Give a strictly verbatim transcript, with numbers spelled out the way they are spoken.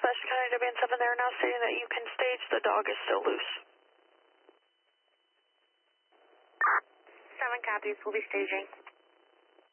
West County to band seven there now stating that you can stage, the dog is still loose. seven copies, we'll be staging.